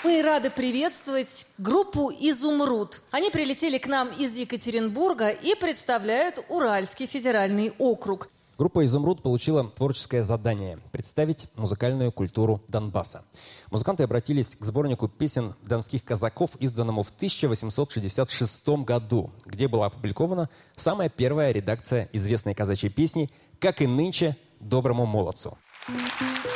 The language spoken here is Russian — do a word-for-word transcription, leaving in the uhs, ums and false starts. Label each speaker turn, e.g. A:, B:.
A: Мы рады приветствовать группу «Изумруд». Они прилетели к нам из Екатеринбурга и представляют Уральский федеральный округ.
B: Группа «Изумруд» получила творческое задание – представить музыкальную культуру Донбасса. Музыканты обратились к сборнику песен донских казаков, изданному в тысяча восемьсот шестьдесят шестом году, где была опубликована самая первая редакция известной казачьей песни «Как и нынче доброму молодцу».